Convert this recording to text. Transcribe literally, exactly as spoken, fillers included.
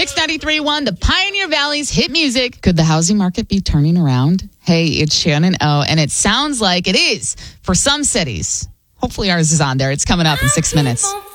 Mix ninety-three point one, the Pioneer Valley's hit music. Could the housing market be turning around? Hey, it's Shannon O, and it sounds like it is for some cities. Hopefully ours is on there. It's coming up in six minutes.